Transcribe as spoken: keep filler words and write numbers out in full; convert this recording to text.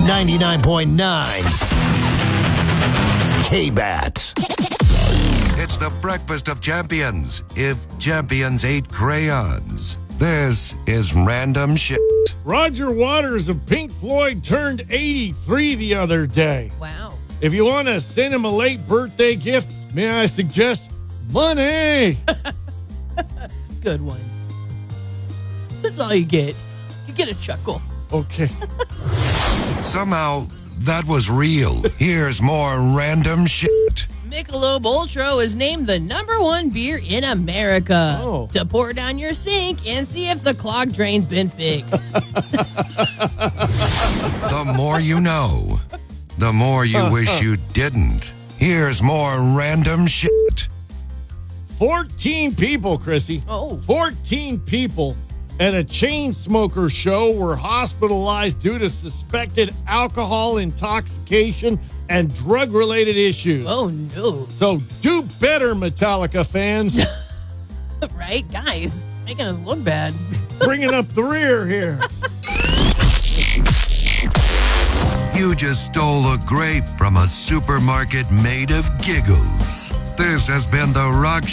ninety-nine point nine K-Bat. It's the breakfast of champions. If champions ate crayons. This is random shit. Roger Waters of Pink Floyd turned eighty-three the other day. Wow. If you want to send him a late birthday gift, may I suggest money? Good one. That's all you get. You get a chuckle. Okay. Somehow, that was real. Here's more random shit. Michelob Ultra is named the number one beer in America. Oh. To pour down your sink and see if the clogged drain's been fixed. The more you know, the more you wish you didn't. Here's more random shit. fourteen people, Chrissy. Oh. fourteen people at a chain smoker show were hospitalized due to suspected alcohol intoxication and drug-related issues. Oh, no. So do better, Metallica fans. Right? Guys, making us look bad. Bringing up the rear here. You just stole a grape from a supermarket made of giggles. This has been the Rock